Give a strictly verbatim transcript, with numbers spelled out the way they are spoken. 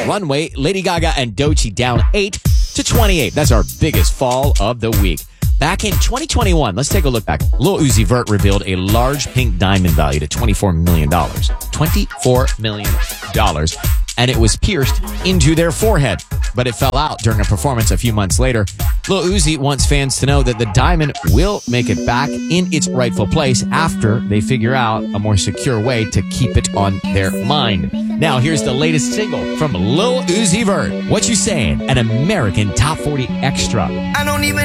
Runway, Lady Gaga and Doechii down eight to twenty-eight. That's our biggest fall of the week. Back in twenty twenty-one, let's take a look back. Lil Uzi Vert revealed a large pink diamond valued at twenty-four million dollars. twenty-four million dollars. And it was pierced into their forehead. But it fell out during a performance a few months later. Lil Uzi wants fans to know that the diamond will make it back in its rightful place after they figure out a more secure way to keep it on their mind. Now, here's the latest single from Lil Uzi Vert. What You Saying? An American Top forty Extra. I don't even